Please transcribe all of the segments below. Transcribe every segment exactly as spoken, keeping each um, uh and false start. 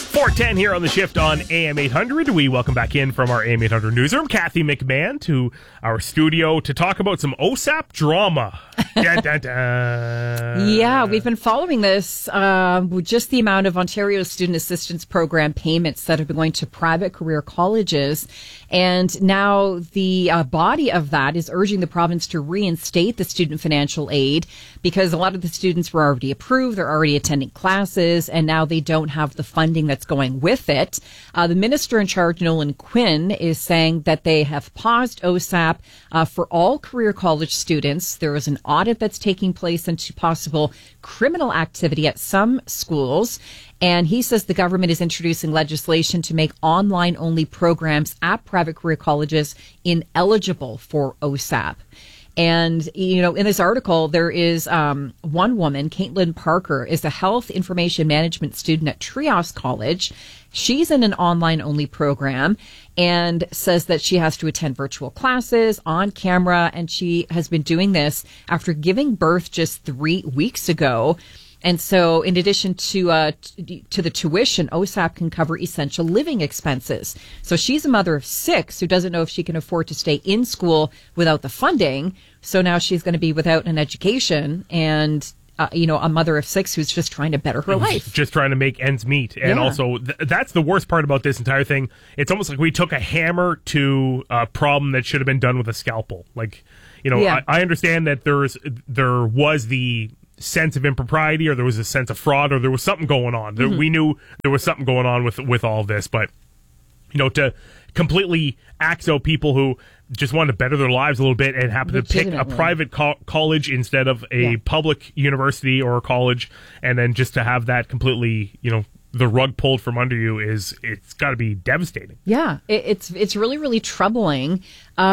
four ten here on The Shift on A M eight hundred. We welcome back in from our A M eight hundred newsroom Kathy McMahon to our studio to talk about some O S A P drama. Dun, dun, dun. Yeah, we've been following this uh, with just the amount of Ontario Student Assistance Program payments that have been going to private career colleges. And now the uh, body of that is urging the province to reinstate the student financial aid because a lot of the students were already approved. They're already attending classes, and now they don't have the funding that's going with it. Uh, the minister in charge, Nolan Quinn, is saying that they have paused O S A P uh, for all career college students. There is an audit that's taking place into possible criminal activity at some schools. And he says the government is introducing legislation to make online-only programs at private career colleges ineligible for O S A P. And, you know, in this article, there is um, one woman, Caitlin Parker, is a health information management student at Trios College. She's in an online-only program and says that she has to attend virtual classes on camera. And she has been doing this after giving birth just three weeks ago. And so in addition to uh, t- to the tuition, O S A P can cover essential living expenses. So she's a mother of six who doesn't know if she can afford to stay in school without the funding. So now she's going to be without an education and, uh, you know, a mother of six who's just trying to better her life. Just trying to make ends meet. And Yeah. also, th- that's the worst part about this entire thing. It's almost like we took a hammer to a problem that should have been done with a scalpel. Like, you know, Yeah. I, I understand that there's there was the sense of impropriety, or there was a sense of fraud, or there was something going on. There, Mm-hmm. we knew there was something going on with with all this, but you know, to completely axe out people who just wanted to better their lives a little bit and happen to pick a Legitimately. private co- college instead of a Yeah. public university or college, and then just to have that completely, you know, the rug pulled from under you is, it's got to be devastating. Yeah, it, it's it's really, really troubling.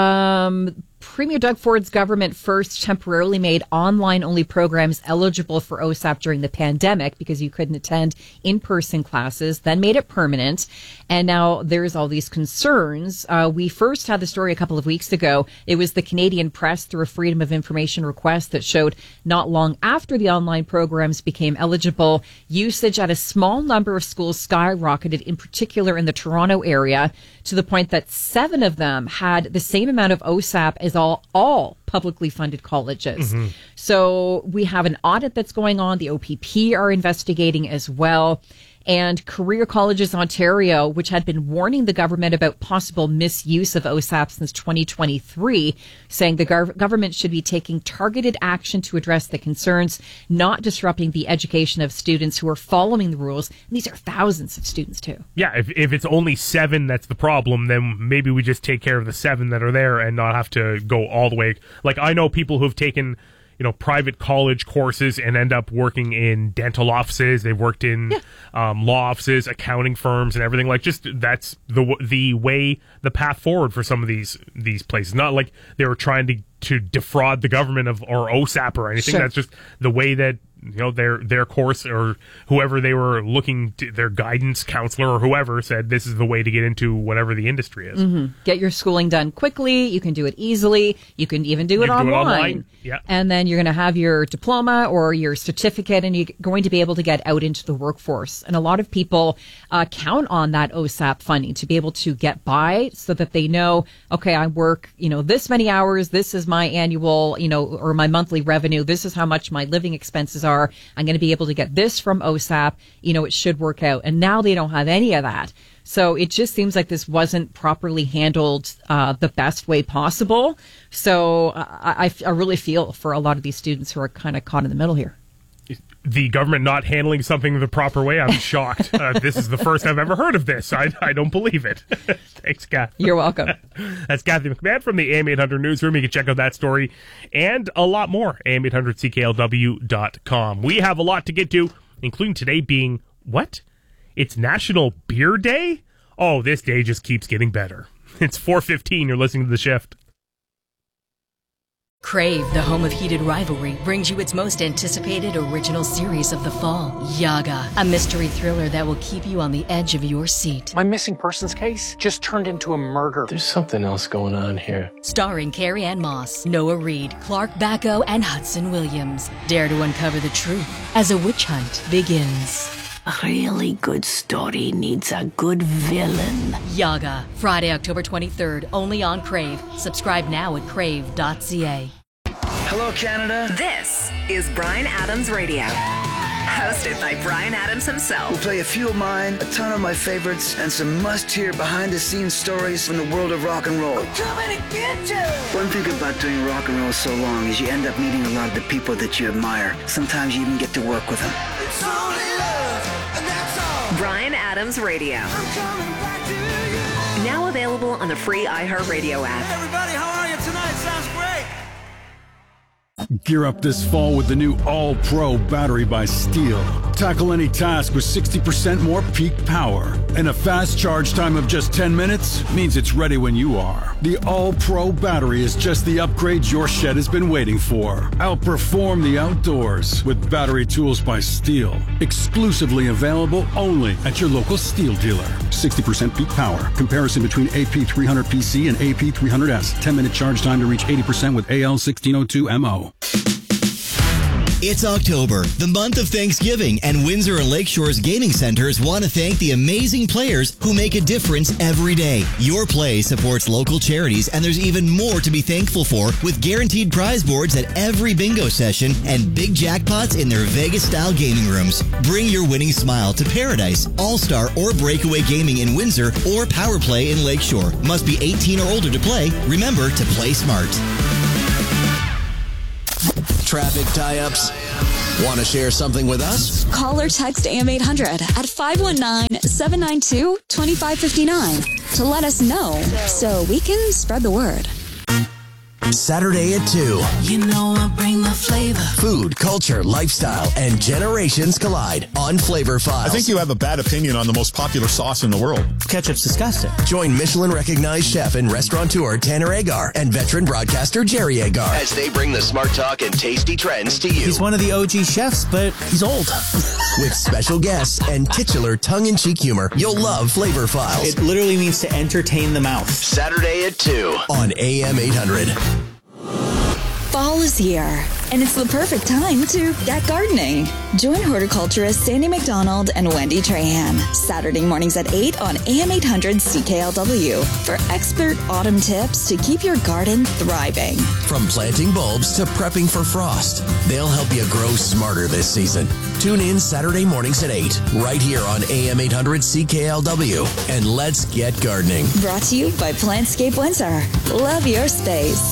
Um, Premier Doug Ford's government first temporarily made online-only programs eligible for O S A P during the pandemic because you couldn't attend in-person classes, then made it permanent. And now there's all these concerns. Uh, we first had the story a couple of weeks ago. It was the Canadian Press through a Freedom of Information request that showed not long after the online programs became eligible, usage at a small number of schools skyrocketed, in particular in the Toronto area, to the point that seven of them had the same amount of O S A P as all, all publicly funded colleges. Mm-hmm. So we have an audit that's going on. The O P P are investigating as well. And Career Colleges Ontario, which had been warning the government about possible misuse of O S A P since twenty twenty-three, saying the gov- government should be taking targeted action to address the concerns, not disrupting the education of students who are following the rules. And these are thousands of students, too. Yeah, if if it's only seven that's the problem, then maybe we just take care of the seven that are there and not have to go all the way. Like, I know people who've taken, you know, private college courses and end up working in dental offices. They've worked in Yeah. um, law offices, accounting firms, and everything. Like, just that's the w- the way, the path forward for some of these these places. Not like they were trying to to defraud the government of or O S A P or anything. Sure. That's just the way that, you know, their their course or whoever they were looking to, their guidance counselor or whoever said this is the way to get into whatever the industry is. Mm-hmm. Get your schooling done quickly. You can do it easily. You can even do it You can online. do it online. Yeah. And then you're going to have your diploma or your certificate, and you're going to be able to get out into the workforce. And a lot of people uh, count on that O S A P funding to be able to get by, so that they know, okay, I work, you know, this many hours. This is my annual, you know, or my monthly revenue. This is how much my living expenses are. I'm going to be able to get this from O S A P. You know, it should work out. And now they don't have any of that. So it just seems like this wasn't properly handled uh, the best way possible. So I, I, I really feel for a lot of these students who are kind of caught in the middle here. The government not handling something the proper way, I'm shocked. Uh, this is the first I've ever heard of this. I, I don't believe it. Thanks, Kath. You're welcome. That's Kathy McMahon from the A M eight hundred newsroom. You can check out that story and a lot more. A M eight hundred C K L W dot com. We have a lot to get to, including today being, what? It's National Beer Day? Oh, this day just keeps getting better. It's four fifteen. You're listening to The Shift. Crave, the home of heated rivalry, brings you its most anticipated original series of the fall, Yaga, a mystery thriller that will keep you on the edge of your seat. My missing persons case just turned into a murder. There's something else going on here. Starring Carrie Ann Moss, Noah Reid, Clark Bacco, and Hudson Williams. Dare to uncover the truth as a witch hunt begins. A really good story needs a good villain. Yaga, Friday, October twenty-third, only on Crave. Subscribe now at crave dot c a. Hello, Canada. This is Bryan Adams Radio, hosted by Bryan Adams himself. We'll play a few of mine, a ton of my favorites, and some must-hear behind-the-scenes stories from the world of rock and roll. We're coming to get you! One thing about doing rock and roll so long is you end up meeting a lot of the people that you admire. Sometimes you even get to work with them. It's only love, and that's all. Bryan Adams Radio. I'm coming back to you. Now available on the free iHeartRadio app. Hey everybody, how are you tonight? Sounds great. Gear up this fall with the new All-Pro battery by Steel. Tackle any task with sixty percent more peak power. And a fast charge time of just ten minutes means it's ready when you are. The All-Pro battery is just the upgrade your shed has been waiting for. Outperform the outdoors with battery tools by Steel. Exclusively available only at your local Steel dealer. sixty percent peak power. Comparison between A P three hundred P C and A P three hundred S. ten minute charge time to reach eighty percent with A L sixteen oh two M O. It's October, the month of Thanksgiving, and Windsor and Lakeshore's gaming centers want to thank the amazing players who make a difference every day. Your play supports local charities, and there's even more to be thankful for with guaranteed prize boards at every bingo session and big jackpots in their Vegas-style gaming rooms. Bring your winning smile to Paradise, All-Star, or Breakaway Gaming in Windsor or Power Play in Lakeshore. Must be eighteen or older to play. Remember to play smart. Traffic tie-ups? Want to share something with us? Call or text A M eight hundred at five one nine, seven nine two, two five five nine to let us know so we can spread the word. Saturday at two. You know I bring the flavor. Food, culture, lifestyle, and generations collide on Flavor Files. I think you have a bad opinion on the most popular sauce in the world. Ketchup's disgusting. Join Michelin-recognized chef and restaurateur Tanner Agar and veteran broadcaster Jerry Agar as they bring the smart talk and tasty trends to you. He's one of the O G chefs, but he's old. With special guests and titular tongue-in-cheek humor, you'll love Flavor Files. It literally means to entertain the mouth. Saturday at two on A M eight hundred. Fall is here, and it's the perfect time to get gardening. Join horticulturist Sandy McDonald and Wendy Trahan Saturday mornings at eight on A M eight hundred C K L W for expert autumn tips to keep your garden thriving. From planting bulbs to prepping for frost, they'll help you grow smarter this season. Tune in Saturday mornings at eight, right here on A M eight hundred C K L W, and let's get gardening. Brought to you by Plantscape Windsor. Love your space.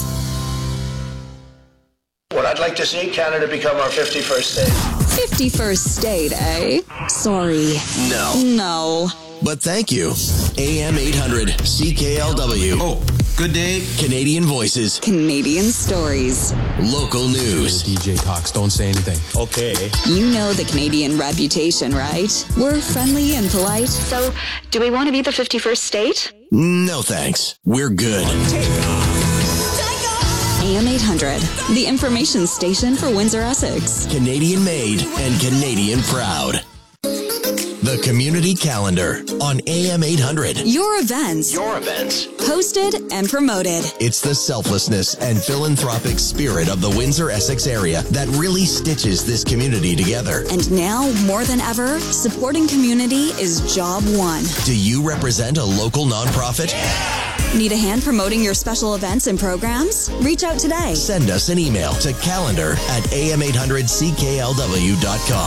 What I'd like to see Canada become our fifty-first state. fifty-first state, eh? Sorry. No. No. But thank you. A M eight hundred C K L W. Oh, good day. Canadian voices. Canadian stories. Local news. D J Cox, don't say anything. Okay. You know the Canadian reputation, right? We're friendly and polite. So, do we want to be the fifty-first state? No thanks. We're good. A M eight hundred, the information station for Windsor, Essex. Canadian made and Canadian proud. The Community Calendar on A M eight hundred. Your events. Your events. Hosted and promoted. It's the selflessness and philanthropic spirit of the Windsor, Essex area that really stitches this community together. And now, more than ever, supporting community is job one. Do you represent a local nonprofit? Yeah! Need a hand promoting your special events and programs? Reach out today. Send us an email to calendar at A M eight hundred C K L W dot com.